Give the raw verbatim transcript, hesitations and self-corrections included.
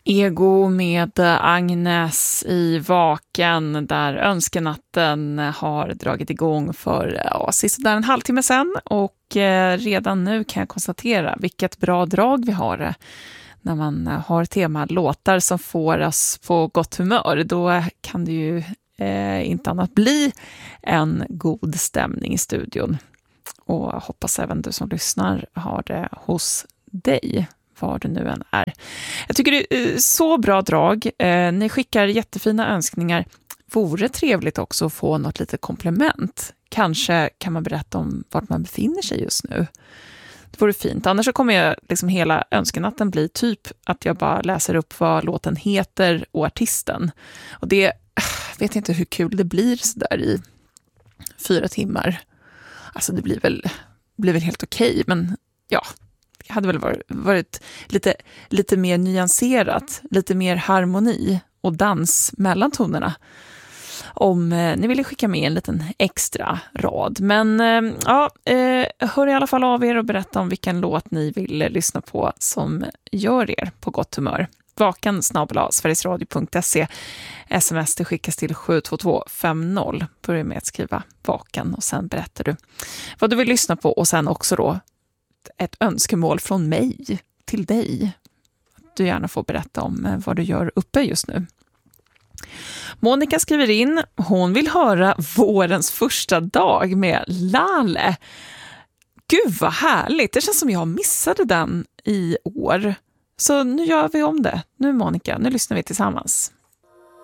Ego med Agnes i Vaken, där önskenatten har dragit igång för ja, sista en halvtimme sedan, och eh, redan nu kan jag konstatera vilket bra drag vi har när man har tema låtar som får oss på gott humör. Då kan det ju eh, inte annat bli en god stämning i studion, och hoppas även du som lyssnar har det hos dig, var du nu än är. Jag tycker det är så bra drag. Eh, ni skickar jättefina önskningar. Vore trevligt också att få något lite komplement. Kanske kan man berätta om vart man befinner sig just nu. Det vore fint. Annars så kommer jag liksom hela önskenatten bli typ att jag bara läser upp vad låten heter och artisten. Och det, jag vet inte hur kul det blir så där i fyra timmar. Alltså det blir väl, blir väl helt okej, men ja, det hade väl varit, varit lite, lite mer nyanserat, lite mer harmoni och dans mellan tonerna. Om eh, ni ville skicka med en liten extra rad. Men eh, ja, eh, hör i alla fall av er och berätta om vilken låt ni vill eh, lyssna på som gör er på gott humör. Vaken snabel-a sverigesradio punkt se. Sms det skickas till sju två två fem noll. Börja med att skriva vaken och sen berättar du vad du vill lyssna på, och sen också då ett önskemål från mig till dig. Du gärna får berätta om vad du gör uppe just nu. Monica skriver in, hon vill höra vårens första dag med Lale. Gud vad härligt, det känns som jag missade den i år. Så nu gör vi om det. Nu Monica, nu lyssnar vi tillsammans.